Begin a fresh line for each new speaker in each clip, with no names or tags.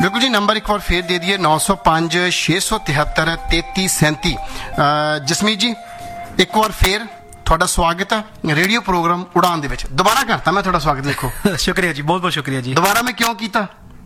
बिल्कुल जी, नंबर एक बार फिर दे दिए 905 673 3337। जसमीत जी एक बार फिर ਤੁਹਾਡਾ ਸਵਾਗਤ ਹੈ ਰੇਡੀਓ ਪ੍ਰੋਗਰਾਮ ਉਡਾਨ ਦੇ ਵਿੱਚ। ਦੁਬਾਰਾ ਕਰਤਾ ਮੈਂ ਤੁਹਾਡਾ ਸਵਾਗਤ, ਲਿਖੋ।
ਸ਼ੁਕਰੀਆ ਜੀ, ਬਹੁਤ ਬਹੁਤ ਸ਼ੁਕਰੀਆ ਜੀ।
ਦੁਬਾਰਾ ਮੈਂ ਕਿਉਂ ਕੀਤਾ?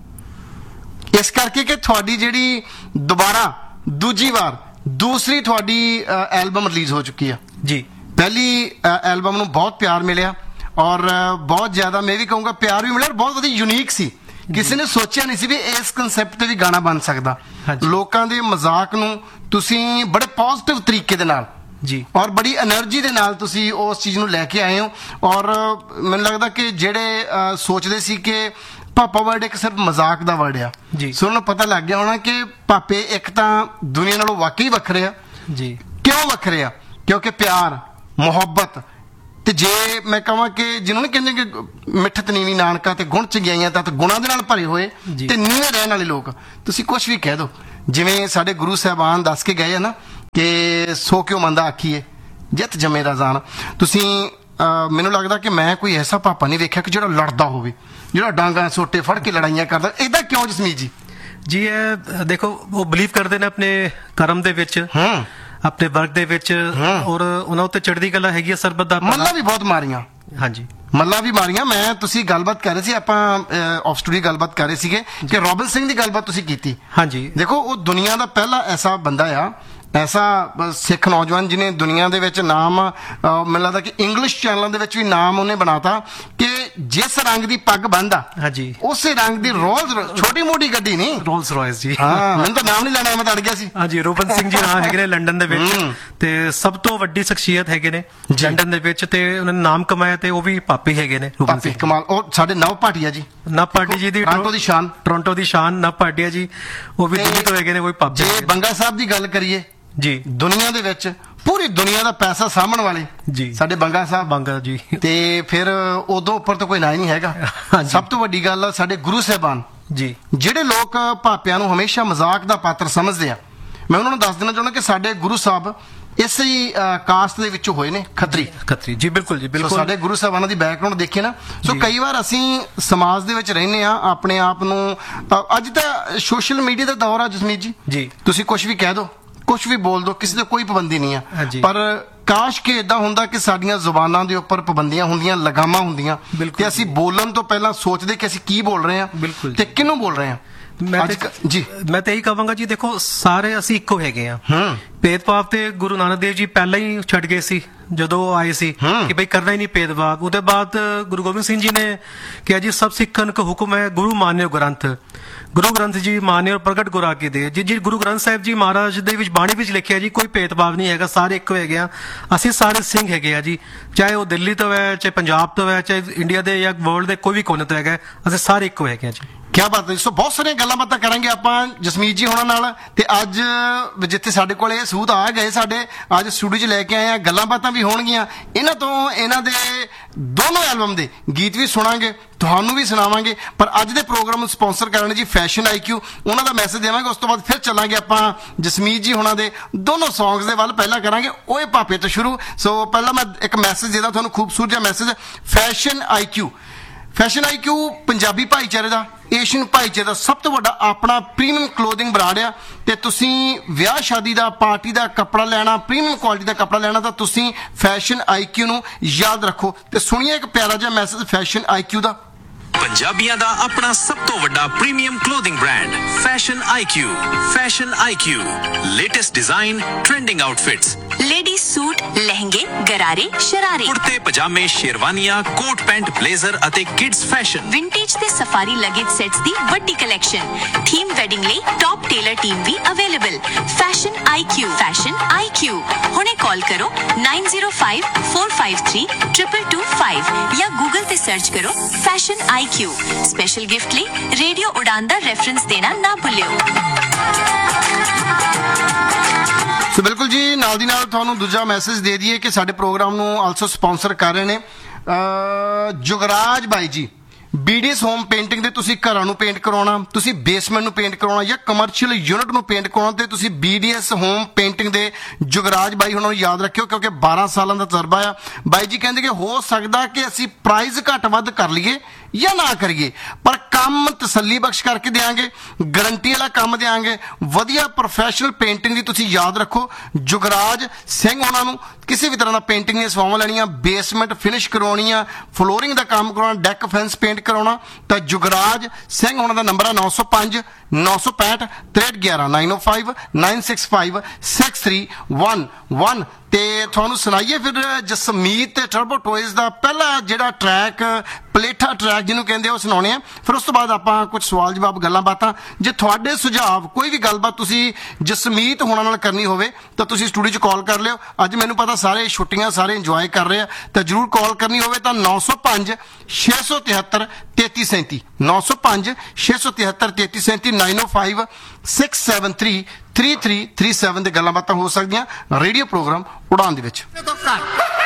ਇਸ ਕਰਕੇ ਕਿ ਤੁਹਾਡੀ ਜਿਹੜੀ ਦੁਬਾਰਾ ਦੂਜੀ ਵਾਰ ਦੂਸਰੀ ਤੁਹਾਡੀ ਐਲਬਮ ਰਿਲੀਜ਼ ਹੋ ਚੁੱਕੀ ਆ
ਜੀ।
ਪਹਿਲੀ ਐਲਬਮ ਨੂੰ ਬਹੁਤ ਪਿਆਰ ਮਿਲਿਆ ਔਰ ਬਹੁਤ ਜ਼ਿਆਦਾ, ਮੈਂ ਵੀ ਕਹੂੰਗਾ ਪਿਆਰ ਵੀ ਮਿਲਿਆ, ਬਹੁਤ ਵਧੀਆ ਯੂਨੀਕ ਸੀ। ਕਿਸੇ ਨੇ ਸੋਚਿਆ ਨਹੀਂ ਸੀ ਵੀ ਇਸ ਕਨਸੈਪਟ ਤੇ ਵੀ ਗਾਣਾ ਬਣ ਸਕਦਾ। ਲੋਕਾਂ ਦੇ ਮਜ਼ਾਕ ਨੂੰ ਤੁਸੀਂ ਬੜੇ ਪੋਜ਼ਿਟਿਵ ਤਰੀਕੇ ਦੇ ਨਾਲ
ਜੀ
ਔਰ ਬੜੀ એનર્ਜੀ ਦੇ ਨਾਲ ਤੁਸੀਂ ਉਸ ਚੀਜ਼ ਨੂੰ ਲੈ ਕੇ ਆਏ ਹੋ। ਔਰ ਮੈਨੂੰ ਲੱਗਦਾ ਕਿ ਜਿਹੜੇ ਸੋਚਦੇ ਸੀ ਕਿ ਪਾਪਾ ਵਰਡ ਇੱਕ ਸਿਰਫ ਮਜ਼ਾਕ ਦਾ ਵਰਡ ਆ, ਸੋ ਉਹਨਾਂ ਨੂੰ ਪਤਾ ਲੱਗ ਗਿਆ ਹੋਣਾ ਕਿ ਪਾਪੇ ਇੱਕ ਤਾਂ ਦੁਨੀਆ ਨਾਲੋਂ ਵਾਕਈ ਵੱਖਰੇ ਆ ਜੀ। ਕਿਉਂ ਵੱਖਰੇ ਆ? ਕਿਉਂਕਿ ਪਿਆਰ, ਮੁਹੱਬਤ ਤੇ ਜੇ ਮੈਂ ਕਹਾਂ ਕਿ ਜਿਹਨੂੰ ਨਹੀਂ ਕਹਿੰਦੇ ਕਿ ਮਿੱਠਤ ਨੀਵੀਂ ਨਾਨਕਾ ਤੇ ਗੁਣ ਚੰਗਿਆਈਆਂ ਤਾਂ ਗੁਣਾਂ ਦੇ ਨਾਲ ਭਰੇ ਹੋਏ ਤੇ ਨੀਵੇਂ ਰਹਿਣ ਵਾਲੇ ਲੋਕ, ਤੁਸੀਂ ਕੁਛ ਵੀ ਕਹਿ ਦਿਓ। ਜਿਵੇਂ ਸਾਡੇ ਗੁਰੂ ਸਾਹਿਬਾਨ ਦੱਸ ਕੇ ਗਏ ਆ ਨਾ ਕਿ ਸੋ ਕਿਉਂ ਮੰਦਾ ਆਖੀਏ ਜਿੱਤ ਜੰਮੇ ਦਾ ਜਾਣ। ਤੁਸੀਂ ਮੈਨੂੰ ਲੱਗਦਾ ਕਿ ਮੈਂ ਕੋਈ ਐਸਾ ਪਾਪਾ ਨਹੀਂ ਵੇਖਿਆ ਕਿ ਜਿਹੜਾ ਲੜਦਾ ਹੋਵੇ, ਜਿਹੜਾ ਡਾਂਗਾ ਸੋਟੇ ਫੜ ਕੇ ਲੜਾਈਆਂ ਕਰਦਾ। ਏਦਾਂ ਕਿਉਂ ਜਸਮੀਤ ਜੀ?
ਜੀ ਇਹ ਦੇਖੋ, ਉਹ ਬਿਲੀਵ ਕਰਦੇ ਨੇ ਆਪਣੇ ਕਰਮ ਦੇ ਵਿੱਚ, ਆਪਣੇ ਵਰਕ ਦੇ ਵਿੱਚ, ਔਰ ਉਹਨਾਂ ਉੱਤੇ ਚੜ੍ਹਦੀ ਕਲਾ ਹੈਗੀ ਆ ਸਰਬਤ ਦਾ।
ਮੱਲਾ ਵੀ ਬਹੁਤ ਮਾਰੀਆਂ,
ਹਾਂਜੀ
ਮੱਲਾ ਵੀ ਮਾਰੀਆਂ। ਮੈਂ ਤੁਸੀਂ ਗੱਲਬਾਤ ਕਰ ਰਹੇ ਸੀ, ਆਪਾਂ ਆਫ ਸਟੂਡੀਓ ਗੱਲਬਾਤ ਕਰ ਰਹੇ ਸੀਗੇ ਕਿ ਰੋਬਿਨ ਸਿੰਘ ਦੀ ਗੱਲਬਾਤ ਤੁਸੀਂ ਕੀਤੀ।
ਹਾਂਜੀ,
ਦੇਖੋ ਉਹ ਦੁਨੀਆ ਦਾ ਪਹਿਲਾ ਐਸਾ ਬੰਦਾ ਆ, ਐਸਾ ਸਿੱਖ ਨੌਜਵਾਨ ਜਿਹਨੇ ਦੁਨੀਆ ਦੇ ਵਿੱਚ ਨਾਮ, ਮੈਨੂੰ ਲੱਗਦਾ ਕਿ ਇੰਗਲਿਸ਼ ਚੈਨਲਾਂ ਦੇ ਵਿੱਚ ਵੀ ਨਾਮ ਉਹਨੇ ਬਣਾਤਾ ਕਿ ਜਿਸ ਰੰਗ ਦੀ ਪੱਗ ਬੰਨਦਾ
ਹਾਂਜੀ
ਉਸੇ ਰੰਗ ਦੀ ਰੋਲਸ, ਛੋਟੀ ਮੋਟੀ ਗੱਡੀ ਨਹੀਂ,
ਰੋਲਸ ਰਾਇਸ ਜੀ।
ਹਾਂ, ਮੈਨੂੰ ਤਾਂ ਨਾਮ ਨਹੀਂ ਲੈਣਾ, ਮੈਂ ਤਾਂ ਅੜ ਗਿਆ ਸੀ।
ਹਾਂਜੀ, ਰੋਬਿਨ ਸਿੰਘ ਜੀ ਨਾਂ ਹੈਗੇ ਨੇ ਲੰਡਨ ਦੇ ਵਿੱਚ, ਤੇ ਸਭ ਤੋਂ ਵੱਡੀ ਸ਼ਖਸੀਅਤ ਹੈਗੇ ਨੇ ਲੰਡਨ ਦੇ ਵਿੱਚ, ਤੇ ਉਹਨਾਂ ਨੇ ਨਾਮ ਕਮਾਇਆ, ਤੇ ਉਹ ਵੀ ਪਾਪੀ ਹੈਗੇ ਨੇ ਰੋਬਿਨ ਸਿੰਘ।
ਕਮਾਲ। ਉਹ ਸਾਡੇ ਨਵ ਭਾਟੀਆ ਜੀ,
ਨਵ ਭਾਟੀ ਜੀ ਦੀ
ਟੋਰਾਂਟੋ ਦੀ ਸ਼ਾਨ,
ਟੋਰਾਂਟੋ ਦੀ ਸ਼ਾਨ ਨਵ ਭਾਟੀਆ ਜੀ, ਉਹ ਵੀ ਦਿੱਲੀ ਤੋਂ ਹੈਗੇ ਨੇ, ਉਹ ਵੀ ਪਾਪੀ।
ਜੇ ਬੰਗਾ ਸਾਹਿਬ ਦੀ ਗੱਲ ਕਰੀਏ
ਜੀ,
ਦੁਨੀਆ ਦੇ ਵਿੱਚ ਪੂਰੀ ਦੁਨੀਆ ਦਾ ਪੈਸਾ ਸਾਂਭਣ ਵਾਲੇ
ਜੀ
ਸਾਡੇ ਬੰਗਾ ਸਾਹਿਬ,
ਬੰਗਾ ਜੀ, ਤੇ
ਫਿਰ ਉਦੋਂ ਉੱਪਰ ਤਾਂ ਕੋਈ ਨਾ ਹੀ ਨਹੀਂ ਹੈਗਾ। ਸਭ ਤੋਂ ਵੱਡੀ ਗੱਲ ਸਾਡੇ ਗੁਰੂ ਸਾਹਿਬਾਨ ਜੀ, ਜਿਹੜੇ ਲੋਕ ਭਾਪਿਆਂ ਨੂੰ ਹਮੇਸ਼ਾ ਮਜ਼ਾਕ ਦਾ ਪਾਤਰ ਸਮਝਦੇ ਆ, ਮੈਂ ਉਹਨਾਂ ਨੂੰ ਦੱਸ ਦੇਣਾ ਚਾਹੁੰਦਾ ਕਿ ਸਾਡੇ ਗੁਰੂ ਸਾਹਿਬ ਇਸੇ ਕਾਸਟ ਦੇ ਵਿੱਚੋਂ ਹੋਏ ਨੇ, ਖੱਤਰੀ
ਜੀ। ਬਿਲਕੁਲ ਜੀ, ਬਿਲਕੁਲ।
ਸਾਡੇ ਗੁਰੂ ਸਾਹਿਬਾਨਾਂ ਦੀ ਬੈਕਗ੍ਰਾਉਂਡ ਦੇਖੀਏ ਨਾ, ਸੋ ਕਈ ਵਾਰ ਅਸੀਂ ਸਮਾਜ ਦੇ ਵਿੱਚ ਰਹਿੰਦੇ ਆ, ਆਪਣੇ ਆਪ ਨੂੰ, ਅੱਜ ਤਾਂ ਸੋਸ਼ਲ ਮੀਡੀਆ ਦਾ ਦੌਰ ਆ ਜਸਮੀਤ ਜੀ, ਤੁਸੀਂ ਕੁਝ ਵੀ ਕਹਿ ਦਿਓ, ਕੁਛ ਵੀ ਬੋਲ ਦੋ, ਕਿਸੇ ਤੇ ਕੋਈ ਪਾਬੰਦੀ ਨਹੀਂ ਆ। ਪਰ ਕਾਸ਼ ਕਿ ਏਦਾਂ ਹੁੰਦਾ ਕਿ ਸਾਡੀਆਂ ਜ਼ੁਬਾਨਾਂ ਦੇ ਉੱਪਰ ਪਾਬੰਦੀਆਂ ਹੁੰਦੀਆਂ, ਲਗਾਮਾਂ ਹੁੰਦੀਆਂ, ਤੇ ਅਸੀਂ ਬੋਲਣ ਤੋਂ ਪਹਿਲਾਂ ਸੋਚਦੇ ਕਿ ਅਸੀਂ ਕੀ ਬੋਲ ਰਹੇ ਹਾਂ ਤੇ ਕਿਹਨੂੰ ਬੋਲ ਰਹੇ ਹਾਂ।
ਮੈਂ ਤਾਂ ਇਹੀ ਕਹਾਂਗਾ ਜੀ, ਦੇਖੋ ਸਾਰੇ ਅਸੀਂ ਇੱਕੋ ਹੈਗੇ ਆ। ਭੇਦਭਾਵ ਤੇ ਗੁਰੂ ਨਾਨਕ ਦੇਵ ਜੀ ਪਹਿਲਾਂ ਹੀ ਛੱਡ ਗਏ ਸੀ ਜਦੋਂ ਆਏ ਸੀ ਕਿ ਬਈ ਕਰਨਾ ਹੀ ਨਹੀਂ ਭੇਦਭਾਵ। ਉਹਦੇ ਬਾਅਦ ਗੁਰੂ ਗੋਬਿੰਦ ਸਿੰਘ ਜੀ ਨੇ ਕਿਹਾ ਜੀ ਸਭ ਸਿੱਖਨ ਕਾ ਹੁਕਮ ਹੈ ਗੁਰੂ ਮਾਨਿਓ ਗ੍ਰੰਥ, ਗੁਰੂ ਗ੍ਰੰਥ ਜੀ ਮਾਨਿਓ ਪ੍ਰਗਟ ਗੁਰ ਆਗੇ ਦੇ ਜੀ। ਗੁਰੂ ਗ੍ਰੰਥ ਸਾਹਿਬ ਜੀ ਮਹਾਰਾਜ ਦੇ ਵਿੱਚ ਬਾਣੀ ਵਿੱਚ ਲਿਖਿਆ ਜੀ ਕੋਈ ਭੇਦਭਾਵ ਨਹੀਂ ਹੈਗਾ, ਸਾਰੇ ਇੱਕੋ ਹੈਗੇ ਆ। ਅਸੀਂ ਸਾਰੇ ਸਿੰਘ ਹੈਗੇ ਆ ਜੀ, ਚਾਹੇ ਉਹ ਦਿੱਲੀ ਤੋਂ ਹੈ, ਚਾਹੇ ਪੰਜਾਬ ਤੋਂ ਹੈ, ਚਾਹੇ ਇੰਡੀਆ ਦੇ ਜਾਂ ਵਰਲਡ ਦੇ ਕੋਈ ਵੀ ਕੋਨੇ ਤੋਂ ਹੈਗਾ, ਅਸੀਂ ਸਾਰੇ ਇੱਕੋ ਹੈਗੇ ਆ ਜੀ।
ਕਿਆ ਬਾਤ ਹੈ। ਸੋ ਬਹੁਤ ਸਾਰੀਆਂ ਗੱਲਾਂ ਬਾਤਾਂ ਕਰਾਂਗੇ ਆਪਾਂ ਜਸਮੀਤ ਜੀ ਹੋਣਾ ਨਾਲ, ਤੇ ਅੱਜ ਜਿੱਥੇ ਸਾਡੇ ਕੋਲ ਇਹ ਸੂਤ ਆ ਗਏ, ਸਾਡੇ ਅੱਜ ਸਟੂਡੀਓ 'ਚ ਲੈ ਕੇ ਆਏ ਆ, ਗੱਲਾਂ ਬਾਤਾਂ ਵੀ ਹੋਣਗੀਆਂ ਇਹਨਾਂ ਤੋਂ। ਇਹਨਾਂ ਦੇ ਦੋਨੋਂ ਐਲਬਮ ਦੇ ਗੀਤ ਵੀ ਸੁਣਾਂਗੇ, ਤੁਹਾਨੂੰ ਵੀ ਸੁਣਾਵਾਂਗੇ। ਪਰ ਅੱਜ ਦੇ ਪ੍ਰੋਗਰਾਮ ਨੂੰ ਸਪਾਂਸਰ ਕਰਨ ਜੀ ਫੈਸ਼ਨ IQ, ਉਹਨਾਂ ਦਾ ਮੈਸੇਜ ਦੇਵਾਂਗੇ। ਉਸ ਤੋਂ ਬਾਅਦ ਫਿਰ ਚੱਲਾਂਗੇ ਆਪਾਂ ਜਸਮੀਤ ਜੀ ਹੋਣਾ ਦੇ ਦੋਨੋਂ ਸੌਂਗਸ ਦੇ ਵੱਲ। ਪਹਿਲਾਂ ਕਰਾਂਗੇ ਓਏ ਪਾਪੇ ਤੋਂ ਸ਼ੁਰੂ। ਸੋ ਪਹਿਲਾਂ ਮੈਂ ਇੱਕ ਮੈਸੇਜ ਦੇਦਾ ਤੁਹਾਨੂੰ, ਖੂਬਸੂਰਤ ਜਿਹਾ ਮੈਸੇਜ। ਫੈਸ਼ਨ IQ ਪੰਜਾਬੀ ਭਾਈਚਾਰੇ ਦਾ, ਏਸ਼ੀਅਨ ਭਾਈਚਾਰੇ ਦਾ ਸਭ ਤੋਂ ਵੱਡਾ ਆਪਣਾ ਪ੍ਰੀਮੀਅਮ ਕਲੋਥਿੰਗ ਬ੍ਰਾਂਡ ਆ। ਤੇ ਤੁਸੀਂ ਵਿਆਹ ਸ਼ਾਦੀ ਦਾ, ਪਾਰਟੀ ਦਾ ਕੱਪੜਾ ਲੈਣਾ, ਪ੍ਰੀਮੀਅਮ ਕੁਆਲਿਟੀ ਦਾ ਕੱਪੜਾ ਲੈਣਾ, ਤਾਂ ਤੁਸੀਂ ਫੈਸ਼ਨ IQ ਨੂੰ ਯਾਦ ਰੱਖੋ। ਤੇ ਸੁਣੀਏ ਇੱਕ ਪਿਆਰਾ ਜਿਹਾ ਮੈਸੇਜ ਫੈਸ਼ਨ IQ ਦਾ।
ਪੰਜਾਬੀਆਂ ਦਾ ਆਪਣਾ ਸਭ ਤੋਂ ਵੱਡਾ premium clothing brand fashion IQ, latest design, trending outfits,
lady suit, ਲਹਿੰਗੇ, ਗਰਾਰੇ, ਸ਼ਰਾਰੇ,
ਕੁੜਤੇ ਪਜਾਮੇ, ਸ਼ੇਰਵਾਨੀਆਂ, ਕੋਟ ਪੈਂਟ, ਬਲੇਜ਼ਰ ਅਤੇ ਕਿਡਸ ਫੈਸ਼ਨ,
ਵਿੰਟੇਜ ਤੇ ਸਫਾਰੀ ਲਗੇਜ ਸੈਟਸ ਦੀ ਵੱਡੀ ਕਲੈਕਸ਼ਨ, ਥੀਮ ਵੈਡਿੰਗ ਲਈ ਟੌਪ ਟੇਲਰ ਟੀਮ ਵੀ ਅਵੇਲੇਬਲ। ਫੈਸ਼ਨ IQ ਹੁਣੇ ਕਾਲ ਕਰੋ 9054532225 ਜਾਂ ਗੂਗਲ ਤੇ ਸਰਚ ਕਰੋ ਫੈਸ਼ਨ IQ। ਸਪੈਸ਼ਲ ਗਿਫਟ ਲਈ ਰੇਡੀਓ ਉਡਾਨ ਦਾ ਰੈਫਰੈਂਸ ਦੇਣਾ ਨਾ ਭੁੱਲਿਓ।
ਸੋ ਬਿਲਕੁਲ ਜੀ, ਨਾਲ ਦੀ ਨਾਲ ਤੁਹਾਨੂੰ ਦੂਜਾ ਮੈਸੇਜ ਦੇ ਦਈਏ ਕਿ ਸਾਡੇ ਪ੍ਰੋਗਰਾਮ ਨੂੰ ਆਲਸੋ ਸਪਾਂਸਰ ਕਰ ਰਹੇ ਨੇ ਜੁਗਰਾਜ ਬਾਈ ਜੀ। BDS ਹੋਮ ਪੇਂਟਿੰਗ ਦੇ ਤੁਸੀਂ ਘਰਾਂ ਨੂੰ ਪੇਂਟ ਕਰਾਉਣਾ, ਤੁਸੀਂ ਬੇਸਮੈਂਟ ਨੂੰ ਪੇਂਟ ਕਰਾਉਣਾ ਜਾਂ ਕਮਰਸ਼ੀਅਲ ਯੂਨਿਟ ਨੂੰ ਪੇਂਟ ਕਰਾਉਣਾ, ਤੇ ਤੁਸੀਂ BDS ਹੋਮ ਪੇਂਟਿੰਗ ਦੇ ਜੁਗਰਾਜ ਬਾਈ ਉਹਨਾਂ ਨੂੰ ਯਾਦ ਰੱਖਿਓ, ਕਿਉਂਕਿ 12 ਸਾਲਾਂ ਦਾ ਤਜਰਬਾ ਆ। ਬਾਈ ਜੀ ਕਹਿੰਦੇ ਕਿ ਹੋ ਸਕਦਾ ਕਿ ਅਸੀਂ ਪ੍ਰਾਈਸ ਘੱਟ ਵੱਧ ਕਰ ਲਈਏ, ਜਾਂ ਨਾ ਕਰੀਏ, ਪਰ ਕੰਮ ਤਸੱਲੀ ਬਖਸ਼ ਕਰਕੇ ਦੇਾਂਗੇ, ਗਾਰੰਟੀ ਵਾਲਾ ਕੰਮ ਦੇਾਂਗੇ, ਵਧੀਆ ਪ੍ਰੋਫੈਸ਼ਨਲ ਪੇਂਟਿੰਗ ਦੀ। ਤੁਸੀਂ ਯਾਦ ਰੱਖੋ ਜੁਗਰਾਜ ਸਿੰਘ ਉਹਨਾਂ ਨੂੰ ਕਿਸੇ ਵੀ ਤਰ੍ਹਾਂ ਦਾ ਪੇਂਟਿੰਗ ਦੀਆਂ ਸੇਵਾਵਾਂ ਲੈਣੀਆਂ, ਬੇਸਮੈਂਟ ਫਿਨਿਸ਼ ਕਰਵਾਉਣੀਆਂ, ਫਲੋਰਿੰਗ ਦਾ ਕੰਮ ਕਰਾਉਣਾ, ਡੈਕ ਫੈਂਸ ਪੇਂਟ ਕਰਾਉਣਾ, ਤਾਂ ਜੁਗਰਾਜ ਸਿੰਘ ਉਹਨਾਂ ਦਾ ਨੰਬਰ ਹੈ 905 965 6311 905 965 6311। ਤੇ ਤੁਹਾਨੂੰ ਸੁਣਾਈਏ ਫਿਰ ਜਸਮੀਤ ਤੇ ਟਰਬੋ ਟੋਇਜ਼ ਦਾ ਪਹਿਲਾ ਜਿਹੜਾ ਟਰੈਕ, ਪਲੇਠਾ ਟਰੈਕ ਜਿਹਨੂੰ ਕਹਿੰਦੇ, ਉਹ ਸੁਣਾਉਣੇ ਆ। ਫਿਰ ਉਸ ਤੋਂ ਬਾਅਦ ਆਪਾਂ ਕੁਝ ਸਵਾਲ ਜਵਾਬ, ਗੱਲਾਂ ਬਾਤਾਂ। ਜੇ ਤੁਹਾਡੇ ਸੁਝਾਅ, ਕੋਈ ਵੀ ਗੱਲਬਾਤ ਤੁਸੀਂ ਜਸਮੀਤ ਹੋਣਾ ਨਾਲ ਕਰਨੀ ਹੋਵੇ ਤਾਂ ਤੁਸੀਂ ਸਟੂਡੀਓ 'ਚ ਕਾਲ ਕਰ ਲਿਓ। ਅੱਜ ਮੈਨੂੰ ਪਤਾ ਸਾਰੇ ਛੁੱਟੀਆਂ, ਸਾਰੇ ਇੰਜੋਏ ਕਰ ਰਹੇ ਆ, ਤਾਂ ਜਰੂਰ ਕਾਲ ਕਰਨੀ ਹੋਵੇ ਤਾਂ 905 673 3337 905 673 3337 905 673 3337 ਦੇ ਗੱਲਾਂ ਬਾਤਾਂ ਹੋ ਸਕਦੀਆਂ ਰੇਡੀਓ ਪ੍ਰੋਗਰਾਮ ਉਡਾਨ ਦੇ ਵਿੱਚ।